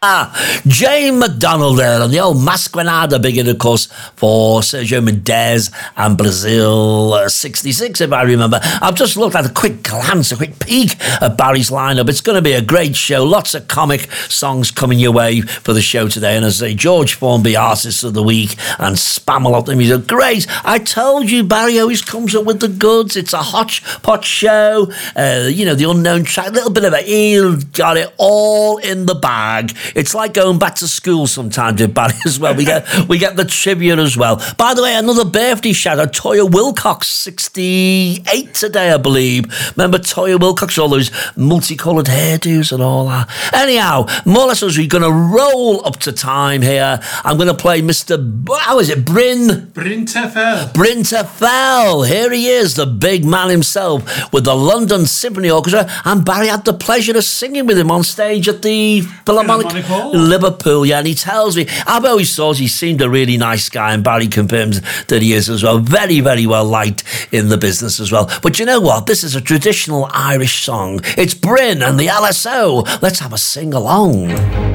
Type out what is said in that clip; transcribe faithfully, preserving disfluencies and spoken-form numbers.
Jane McDonald there, and the old Masquerada begin, of course, for Sergio Mendes and Brazil uh, sixty-six, if I remember. I've just looked at a quick glance, a quick peek at Barry's lineup. It's going to be a great show. Lots of comic songs coming your way for the show today. And as I say, George Formby, Artist of the Week, and Spamalot, the music. Great. I told you, Barry always comes up with the goods. It's a hodgepodge show. Uh, you know, the unknown track, a little bit of it. He's got it all in the bag. It's like going back to school sometimes with Barry as well. We get we get the trivia as well. By the way, another birthday shout out, Toya Wilcox, sixty-eight today, I believe. Remember Toya Wilcox, all those multicoloured hairdos and all that. Anyhow, more or less as we're going to roll up to time here, I'm going to play Mister B- how is it? Bryn? Bryn Terfel. Bryn Terfel. Here he is, the big man himself, with the London Symphony Orchestra. And Barry had the pleasure of singing with him on stage at the Philharmonic Hall. Liverpool, yeah, and he tells me, I've always thought he seemed a really nice guy, and Barry confirms that he is as well. Very, very well liked in the business as well. But you know what? This is a traditional Irish song. It's Bryn and the L S O. Let's have a sing along.